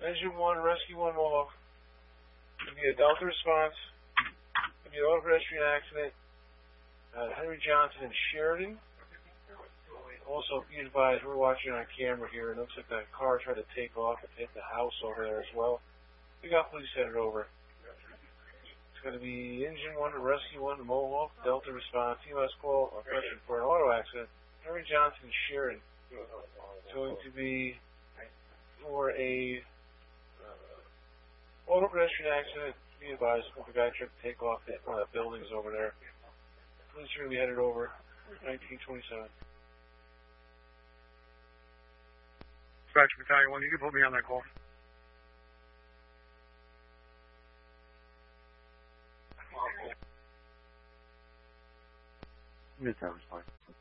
Engine 1, Rescue 1 Mohawk. It'll be a Delta response. It'll be an auto pedestrian accident. Henry Johnson and Sheridan. Also, be advised, we're watching on camera here. It looks like that car tried to take off and hit the house over there as well. We got police headed over. It's going to be Engine 1 to Rescue 1 to Mohawk, Delta response, TMS call, or question for an auto accident. Henry Johnson and Sheridan. It's going to be for a auto pedestrian accident. Be advised, if the guy tried to take off, hit one of the buildings over there. Police are going to be headed over. 1927. Dispatch Battalion 1, you can put me on that call. Midtown response.